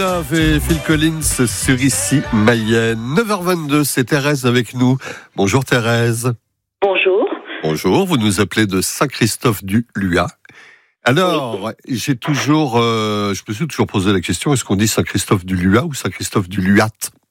Et Phil Collins sur Ici Mayenne. 9h22, c'est Thérèse avec nous. Bonjour Thérèse. Bonjour. Bonjour, vous nous appelez de Saint-Christophe-du-Luat. Alors, Oui. je me suis toujours posé la question, est-ce qu'on dit Saint-Christophe-du-Luat ou Saint-Christophe-du-Luat ?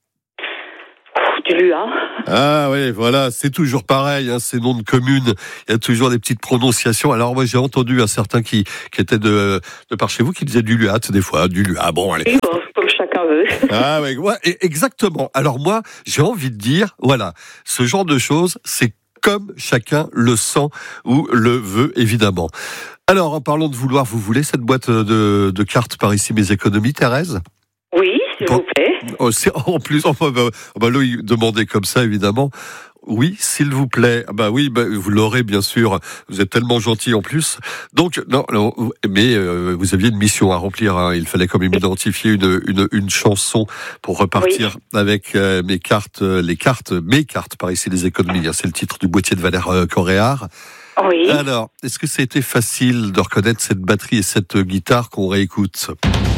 Du Luat. Ah oui, voilà, c'est toujours pareil, ces noms de communes, il y a toujours des petites prononciations. Alors moi j'ai entendu un certain qui était de par chez vous qui disait du Luat des fois, du Luat, bon allez. Oui, bon, comme chacun veut. Ah ouais, exactement. Alors moi j'ai envie de dire, voilà, ce genre de choses, c'est comme chacun le sent ou le veut évidemment. Alors en parlant de vouloir, vous voulez cette boîte de cartes par ici mes économies, Thérèse ? Oui, s'il vous plaît. En plus, là, il demandait comme ça, évidemment. Oui, s'il vous plaît. Vous l'aurez, bien sûr. Vous êtes tellement gentil en plus. Donc, mais vous aviez une mission à remplir. Il fallait quand même identifier une chanson pour repartir avec mes cartes par ici les économies. C'est le titre du boîtier de Valère Coréard. Oui. Alors, est-ce que ça a été facile de reconnaître cette batterie et cette guitare qu'on réécoute ?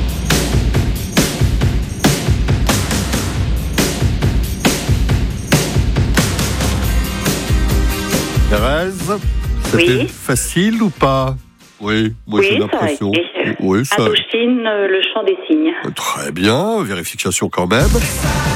Thérèse, c'était facile ou pas ? Oui, moi j'ai l'impression. Oui, ça. Indochine, le chant des cygnes. Très bien, vérification quand même.